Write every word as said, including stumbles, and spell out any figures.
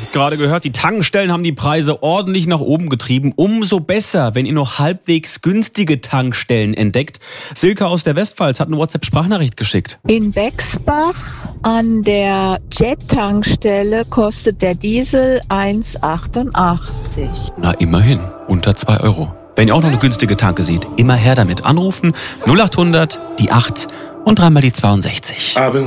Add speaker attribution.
Speaker 1: Gerade gehört, die Tankstellen haben die Preise ordentlich nach oben getrieben. Umso besser, wenn ihr noch halbwegs günstige Tankstellen entdeckt. Silke aus der Westpfalz hat eine WhatsApp-Sprachnachricht geschickt.
Speaker 2: In Bexbach an der Jet-Tankstelle kostet der Diesel eins Komma achtundachtzig.
Speaker 1: Na, immerhin. Unter zwei Euro. Wenn ihr auch noch eine günstige Tanke seht, immer her damit. Anrufen null acht hundert, die acht und dreimal die zweiundsechzig.